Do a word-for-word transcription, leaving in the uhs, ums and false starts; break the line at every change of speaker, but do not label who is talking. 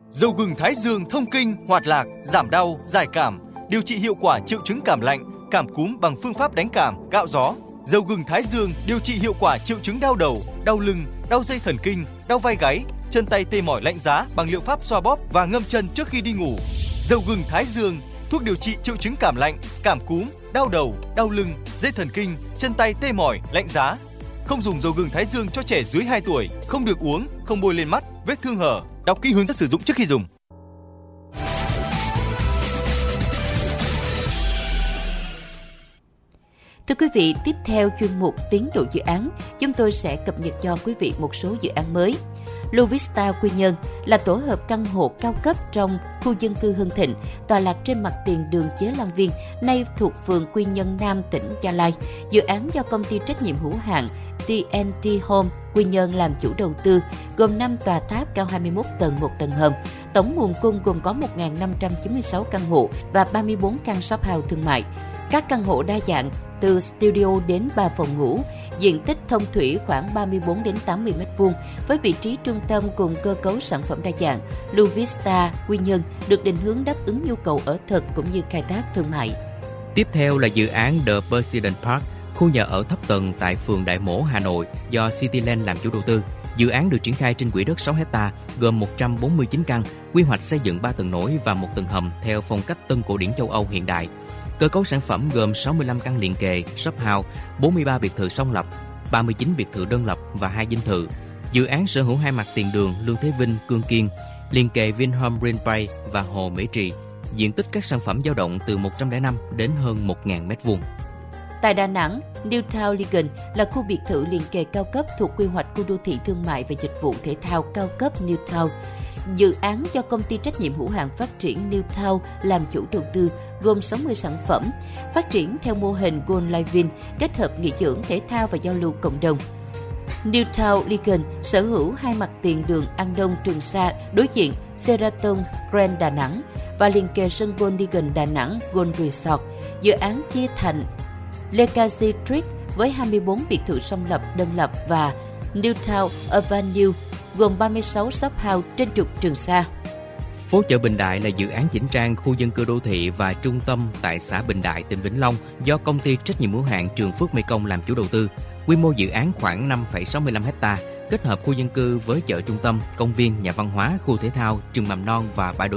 Dầu gừng Thái Dương thông kinh, hoạt lạc, giảm đau, giải cảm, điều trị hiệu quả triệu chứng cảm lạnh, cảm cúm bằng phương pháp đánh cảm, gạo gió. Dầu gừng Thái Dương điều trị hiệu quả triệu chứng đau đầu, đau lưng, đau dây thần kinh, đau vai gáy, chân tay tê mỏi lạnh giá bằng liệu pháp xoa bóp và ngâm chân trước khi đi ngủ. Dầu gừng Thái Dương, thuốc điều trị triệu chứng cảm lạnh, cảm cúm, đau đầu, đau lưng, dây thần kinh, chân tay tê mỏi, lạnh giá. Không dùng dầu gừng Thái Dương cho trẻ dưới hai tuổi, không được uống, không bôi lên mắt, vết thương hở. Đọc kỹ hướng dẫn sử dụng trước khi dùng.
Thưa quý vị, tiếp theo chuyên mục tiến độ dự án, chúng tôi sẽ cập nhật cho quý vị một số dự án mới. Luvista Quy Nhơn là tổ hợp căn hộ cao cấp trong khu dân cư Hưng Thịnh, tọa lạc trên mặt tiền đường Chế Lan Viên, nay thuộc phường Quy Nhơn Nam, tỉnh Gia Lai. Dự án do công ty trách nhiệm hữu hạn tê en tê Home Quy Nhơn làm chủ đầu tư, gồm năm tòa tháp cao hai mươi mốt tầng, một tầng hầm. Tổng nguồn cung gồm có một nghìn năm trăm chín mươi sáu căn hộ và ba mươi bốn căn shop house thương mại. Các căn hộ đa dạng từ studio đến ba phòng ngủ, diện tích thông thủy khoảng ba mươi bốn đến tám mươi mét vuông, với vị trí trung tâm cùng cơ cấu sản phẩm đa dạng. Luvista Quy Nhơn được định hướng đáp ứng nhu cầu ở thực cũng như khai thác thương mại.
Tiếp theo là dự án The President Park, khu nhà ở thấp tầng tại phường Đại Mỗ, Hà Nội do Cityland làm chủ đầu tư. Dự án được triển khai trên quỹ đất sáu héc ta, gồm một trăm bốn mươi chín căn, quy hoạch xây dựng ba tầng nổi và một tầng hầm theo phong cách tân cổ điển châu Âu hiện đại. Cơ cấu sản phẩm gồm sáu mươi lăm căn liền kề, shop house, bốn mươi ba biệt thự song lập, ba mươi chín biệt thự đơn lập và hai dinh thự. Dự án sở hữu hai mặt tiền đường Lương Thế Vinh, Cương Kiên, liền kề Vinhome Green Bay và Hồ Mễ Trì. Diện tích các sản phẩm dao động từ một trăm lẻ năm đến hơn một nghìn mét vuông.
Tại Đà Nẵng, New Town Legion là khu biệt thự liền kề cao cấp thuộc quy hoạch khu đô thị thương mại và dịch vụ thể thao cao cấp New Town. Dự án do công ty trách nhiệm hữu hạn phát triển New Town làm chủ đầu tư, gồm sáu mươi sản phẩm, phát triển theo mô hình Gold Living, kết hợp nghỉ dưỡng, thể thao và giao lưu cộng đồng. New Town Legion sở hữu hai mặt tiền đường An Đông Trường Sa đối diện Sheraton Grand Đà Nẵng và liền kề sân golf Legion Đà Nẵng Gold Resort. Dự án chia thành Legacy Street với hai mươi bốn biệt thự song lập, đơn lập và New Town Avenue gồm ba mươi sáu shop house trên trục Trường Sa.
Phố chợ Bình Đại là dự án chỉnh trang khu dân cư đô thị và trung tâm tại xã Bình Đại, tỉnh Vĩnh Long do công ty trách nhiệm hữu hạn Trường Phước Mekong làm chủ đầu tư. Quy mô dự án khoảng năm phẩy sáu mươi lăm héc ta, kết hợp khu dân cư với chợ trung tâm, công viên, nhà văn hóa, khu thể thao, trường mầm non và bãi đỗ